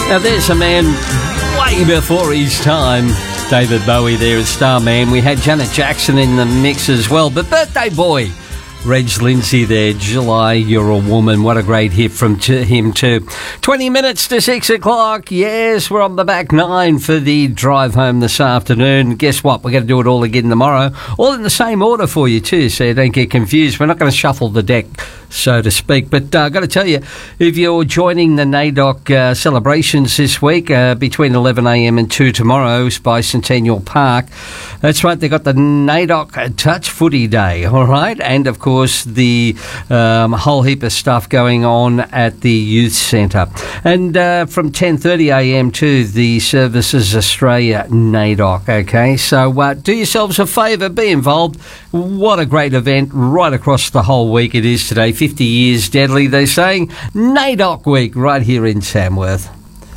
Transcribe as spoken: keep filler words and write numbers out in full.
Now there's a man way before his time. David Bowie there as Starman. We had Janet Jackson in the mix as well. But birthday boy, Reg Lindsay there, July, You're a Woman. What a great hit from t- him too. twenty minutes to six o'clock. Yes, we're on the back nine for the drive home this afternoon. Guess what? We're going to do it all again tomorrow. All in the same order for you too, so you don't get confused. We're not going to shuffle the deck, so to speak. But I've uh, got to tell you, if you're joining the NAIDOC uh, celebrations this week, uh, between eleven a.m. and two tomorrow by Centennial Park, that's right, they've got the NAIDOC Touch Footy Day, all right? And, of course, the um, whole heap of stuff going on at the Youth Centre. And uh, from ten thirty a.m. to the Services Australia NAIDOC, okay? So uh, do yourselves a favour, be involved. What a great event right across the whole week it is today. fifty years deadly, they're saying. NAIDOC Week right here in Tamworth.